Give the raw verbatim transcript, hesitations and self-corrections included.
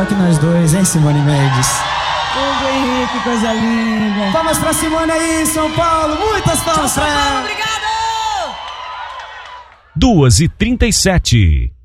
que nós dois, hein, Simone Mendes? Hugo Henrique, coisa linda. Palmas pra Simone aí, São Paulo. Muitas palmas pra ela. Obrigado! duas e trinta e sete.